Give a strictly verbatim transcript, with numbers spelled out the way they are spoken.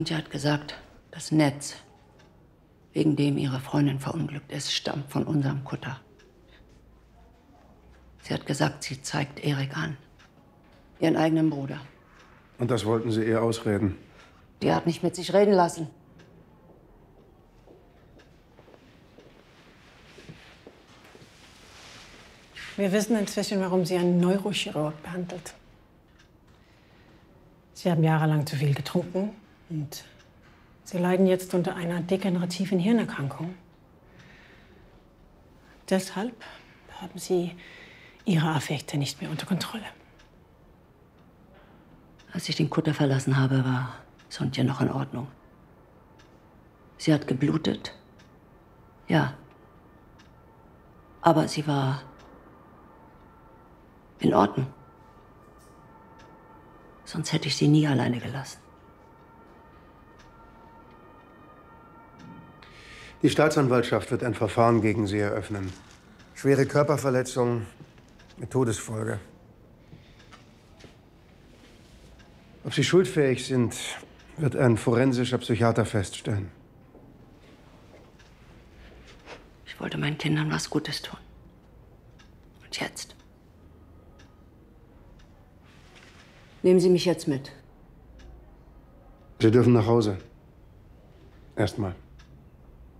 Und sie hat gesagt, das Netz, wegen dem ihre Freundin verunglückt ist, stammt von unserem Kutter. Sie hat gesagt, sie zeigt Erik an. Ihren eigenen Bruder. Und das wollten Sie ihr ausreden? Die hat nicht mit sich reden lassen. Wir wissen inzwischen, warum sie einen Neurochirurg behandelt. Sie haben jahrelang zu viel getrunken und sie leiden jetzt unter einer degenerativen Hirnerkrankung. Deshalb haben sie ihre Affekte nicht mehr unter Kontrolle. Als ich den Kutter verlassen habe, war Sonja noch in Ordnung. Sie hat geblutet. Ja. Aber sie war in Ordnung. Sonst hätte ich sie nie alleine gelassen. Die Staatsanwaltschaft wird ein Verfahren gegen Sie eröffnen. Schwere Körperverletzung mit Todesfolge. Ob Sie schuldfähig sind, wird ein forensischer Psychiater feststellen. Ich wollte meinen Kindern was Gutes tun. Und jetzt? Nehmen Sie mich jetzt mit. Sie dürfen nach Hause. Erstmal.